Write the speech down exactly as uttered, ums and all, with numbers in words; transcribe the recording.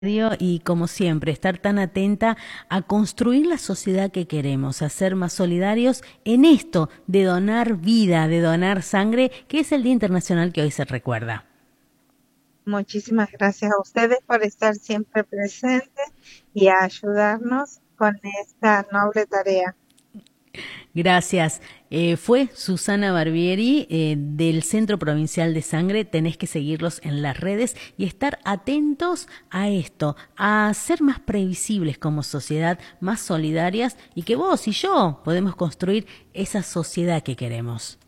Y como siempre, estar tan atenta a construir la sociedad que queremos, a ser más solidarios en esto de donar vida, de donar sangre, que es el Día Internacional que hoy se recuerda. Muchísimas gracias a ustedes por estar siempre presentes y a ayudarnos con esta noble tarea. Gracias. Eh, fue Susana Barbieri eh, del Centro Provincial de Sangre. Tenés que seguirlos en las redes y estar atentos a esto, a ser más previsibles como sociedad, más solidarias y que vos y yo podemos construir esa sociedad que queremos.